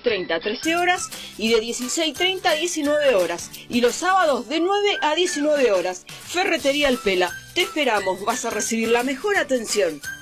12:30 a 13 horas y de 16:30 a 19 horas. Y los sábados de 9 a 19 horas. Ferretería El Pela. Te esperamos, vas a recibir la mejor atención.